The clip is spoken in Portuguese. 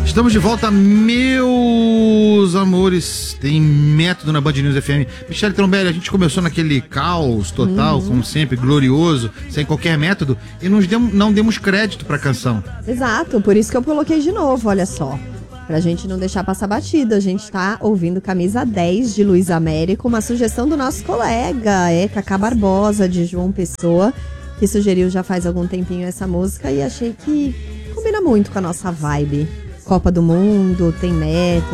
Estamos de volta, meus amores. Tem método na Band News FM. Michele Trombelli, a gente começou naquele caos total, como sempre, glorioso, sem qualquer método, e não demos crédito pra canção. Exato, por isso que eu coloquei de novo, olha só. Pra gente não deixar passar batida, a gente tá ouvindo Camisa 10 de Luiz Américo, uma sugestão do nosso colega, Cacá Barbosa, de João Pessoa, que sugeriu já faz algum tempinho essa música e achei que combina muito com a nossa vibe. Copa do Mundo, tem método.